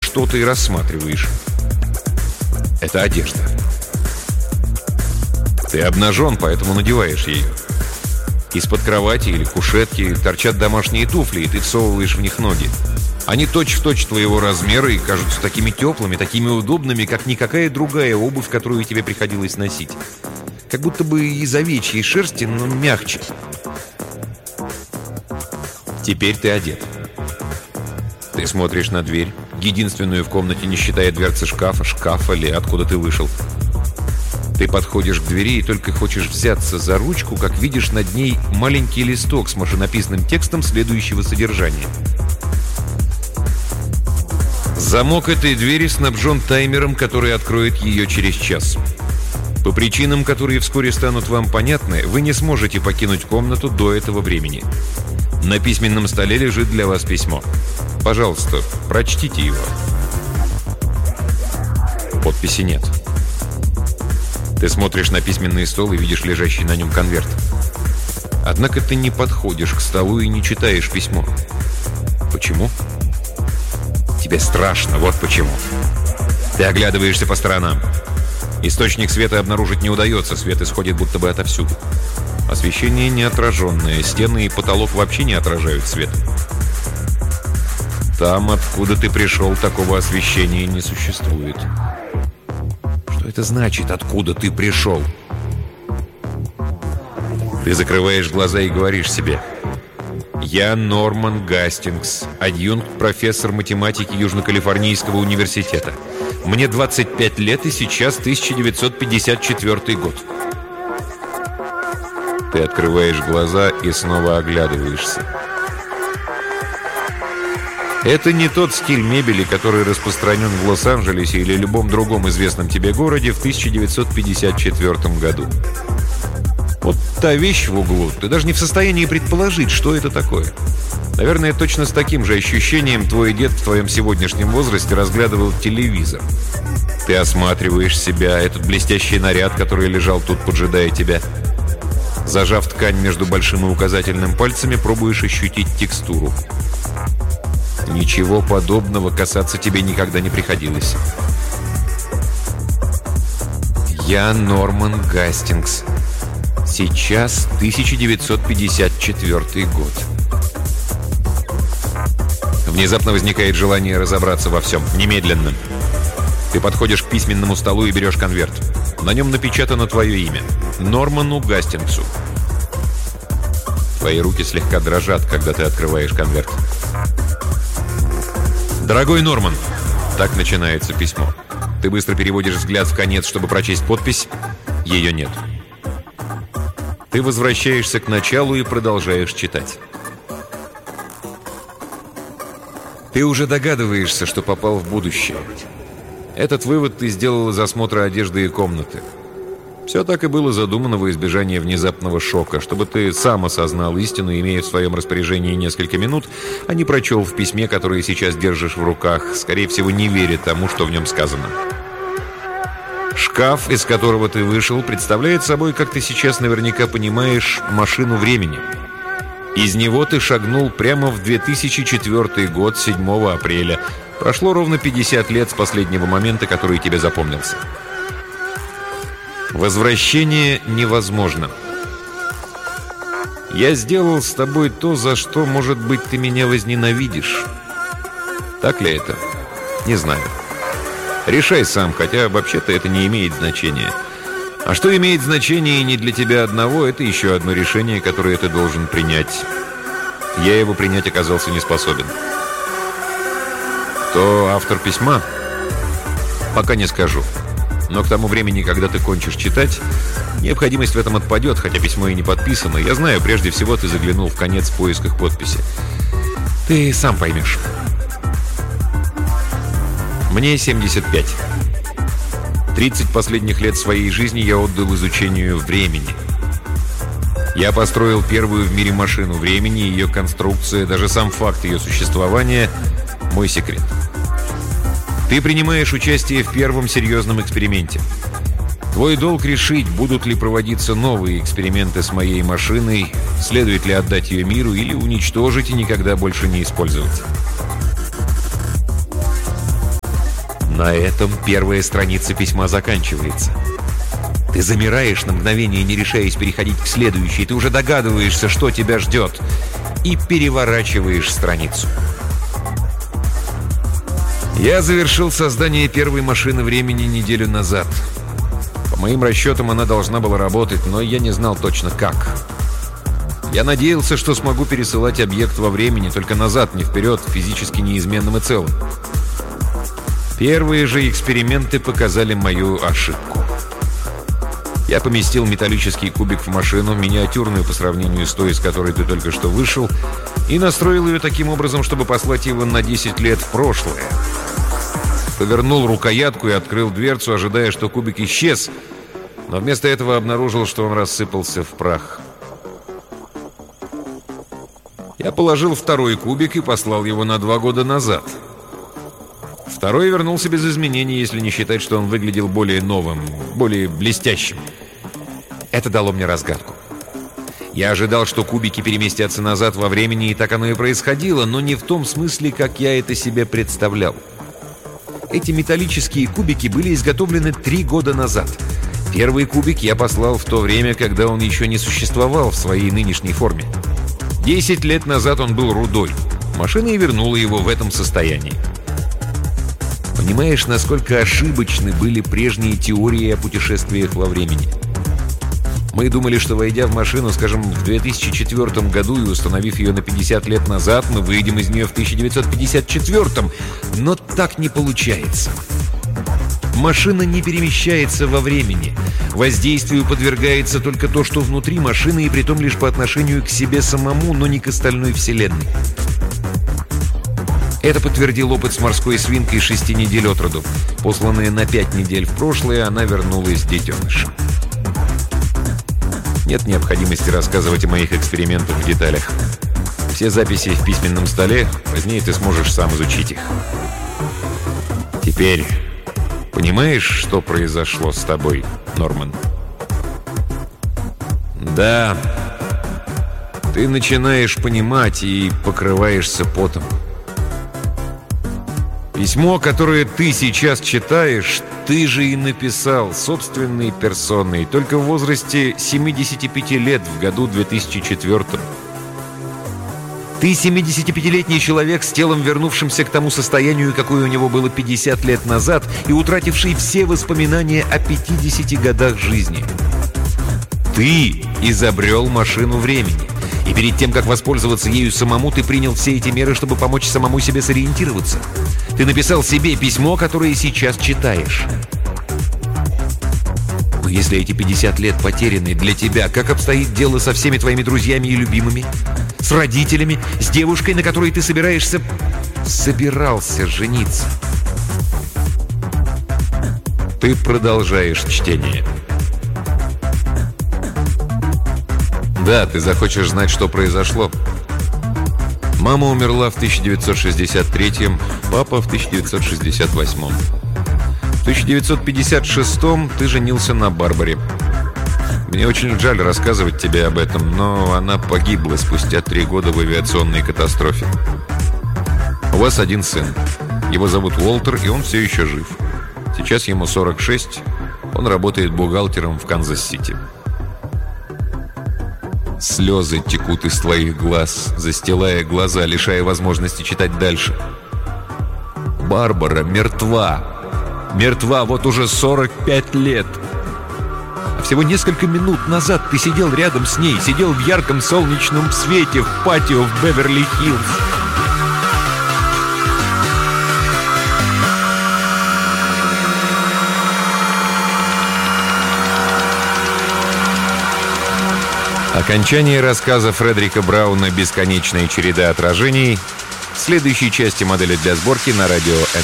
что-то и рассматриваешь. Это одежда. Ты обнажен, поэтому надеваешь ее. Из-под кровати или кушетки торчат домашние туфли, и ты всовываешь в них ноги. Они точь-в-точь твоего размера и кажутся такими теплыми, такими удобными, как никакая другая обувь, которую тебе приходилось носить. Как будто бы из овечьей шерсти, но мягче. Теперь ты одет. Ты смотришь на дверь, единственную в комнате, не считая дверцы шкафа ли, откуда ты вышел. Ты подходишь к двери и только хочешь взяться за ручку, как видишь над ней маленький листок с машинописным текстом следующего содержания. Замок этой двери снабжен таймером, который откроет ее через час. По причинам, которые вскоре станут вам понятны, вы не сможете покинуть комнату до этого времени. На письменном столе лежит для вас письмо. Пожалуйста, прочтите его. Подписи нет. Ты смотришь на письменный стол и видишь лежащий на нем конверт. Однако ты не подходишь к столу и не читаешь письмо. Почему? Тебе страшно, вот почему. Ты оглядываешься по сторонам. Источник света обнаружить не удается, свет исходит будто бы отовсюду. Освещение неотраженное, стены и потолок вообще не отражают свет. Там, откуда ты пришел, такого освещения не существует. Что это значит, откуда ты пришел? Ты закрываешь глаза и говоришь себе: «Я Норман Гастингс, адъюнкт-профессор математики Южно-Калифорнийского университета. Мне 25 лет, и сейчас 1954 год». Ты открываешь глаза и снова оглядываешься. Это не тот стиль мебели, который распространен в Лос-Анджелесе или любом другом известном тебе городе в 1954 году. Вот та вещь в углу, ты даже не в состоянии предположить, что это такое. Наверное, точно с таким же ощущением твой дед в твоем сегодняшнем возрасте разглядывал телевизор. Ты осматриваешь себя, этот блестящий наряд, который лежал тут, поджидая тебя. Зажав ткань между большим и указательным пальцами, пробуешь ощутить текстуру. Ничего подобного касаться тебе никогда не приходилось. Я Норман Гастингс. Сейчас 1954 год. Внезапно возникает желание разобраться во всем. Немедленно. Ты подходишь к письменному столу и берешь конверт. На нем напечатано твое имя. Норману Гастингсу. Твои руки слегка дрожат, когда ты открываешь конверт. «Дорогой Норман», так начинается письмо. Ты быстро переводишь взгляд в конец, чтобы прочесть подпись. Ее нет. Ты возвращаешься к началу и продолжаешь читать. Ты уже догадываешься, что попал в будущее. Этот вывод ты сделал из осмотра одежды и комнаты. Все так и было задумано во избежание внезапного шока, чтобы ты сам осознал истину, имея в своем распоряжении несколько минут, а не прочел в письме, которое сейчас держишь в руках, скорее всего, не веря тому, что в нем сказано. Шкаф, из которого ты вышел, представляет собой, как ты сейчас наверняка понимаешь, машину времени. Из него ты шагнул прямо в 2004 год, 7 апреля. Прошло ровно 50 лет с последнего момента, который тебе запомнился. Возвращение невозможно. Я сделал с тобой то, за что, может быть, ты меня возненавидишь. Так ли это? Не знаю. Решай сам, хотя вообще-то это не имеет значения. А что имеет значение не для тебя одного, это еще одно решение, которое ты должен принять. Я его принять оказался не способен. Кто автор письма? Пока не скажу. Но к тому времени, когда ты кончишь читать, необходимость в этом отпадет, хотя письмо и не подписано. Я знаю, прежде всего ты заглянул в конец в поисках подписи. Ты сам поймешь. Мне 75. 30 последних лет своей жизни я отдал изучению времени. Я построил первую в мире машину времени, ее конструкция, даже сам факт ее существования – мой секрет. Ты принимаешь участие в первом серьезном эксперименте. Твой долг решить, будут ли проводиться новые эксперименты с моей машиной, следует ли отдать ее миру или уничтожить и никогда больше не использовать. На этом первая страница письма заканчивается. Ты замираешь на мгновение, не решаясь переходить к следующей. Ты уже догадываешься, что тебя ждет. И переворачиваешь страницу. Я завершил создание первой машины времени неделю назад. По моим расчетам, она должна была работать, но я не знал точно как. Я надеялся, что смогу пересылать объект во времени, только назад, не вперед, физически неизменным и целым. Первые же эксперименты показали мою ошибку. Я поместил металлический кубик в машину, миниатюрную по сравнению с той, из которой ты только что вышел, и настроил ее таким образом, чтобы послать его на 10 лет в прошлое. Повернул рукоятку и открыл дверцу, ожидая, что кубик исчез, но вместо этого обнаружил, что он рассыпался в прах. Я положил второй кубик и послал его на 2 года назад. Второй вернулся без изменений, если не считать, что он выглядел более новым, более блестящим. Это дало мне разгадку. Я ожидал, что кубики переместятся назад во времени, и так оно и происходило, но не в том смысле, как я это себе представлял. Эти металлические кубики были изготовлены 3 года назад. Первый кубик я послал в то время, когда он еще не существовал в своей нынешней форме. 10 лет назад он был рудой. Машина и вернула его в этом состоянии. Понимаешь, насколько ошибочны были прежние теории о путешествиях во времени? Мы думали, что, войдя в машину, скажем, в 2004 году и установив ее на 50 лет назад, мы выйдем из нее в 1954, но так не получается. Машина не перемещается во времени. Воздействию подвергается только то, что внутри машины, и притом лишь по отношению к себе самому, но не к остальной Вселенной. Это подтвердил опыт с морской свинкой 6 недель от роду. Посланная на 5 недель в прошлое, она вернулась детенышем. Нет необходимости рассказывать о моих экспериментах в деталях. Все записи в письменном столе, позднее ты сможешь сам изучить их. Теперь, понимаешь, что произошло с тобой, Норман? Да, ты начинаешь понимать и покрываешься потом. Письмо, которое ты сейчас читаешь, ты же и написал собственной персоной, только в возрасте 75 лет в году 2004. Ты 75-летний человек с телом, вернувшимся к тому состоянию, какое у него было 50 лет назад, и утративший все воспоминания о 50 годах жизни. Ты изобрел машину времени. И перед тем, как воспользоваться ею самому, ты принял все эти меры, чтобы помочь самому себе сориентироваться. Ты написал себе письмо, которое сейчас читаешь. Но если эти 50 лет потеряны для тебя, как обстоит дело со всеми твоими друзьями и любимыми? С родителями? С девушкой, на которой ты собирался жениться? Ты продолжаешь чтение. Да, ты захочешь знать, что произошло. Мама умерла в 1963-м, папа в 1968-м. В 1956-м ты женился на Барбаре. Мне очень жаль рассказывать тебе об этом, но она погибла спустя 3 года в авиационной катастрофе. У вас один сын. Его зовут Уолтер, и он все еще жив. Сейчас ему 46. Он работает бухгалтером в Канзас-Сити. Слезы текут из твоих глаз, застилая глаза, лишая возможности читать дальше. Барбара мертва. Мертва вот уже 45 лет. А всего несколько минут назад ты сидел рядом с ней, сидел в ярком солнечном свете в патио в Беверли-Хиллз. Окончание рассказа Фредерика Брауна «Бесконечная череда отражений» в следующей части «Модели для сборки» на радио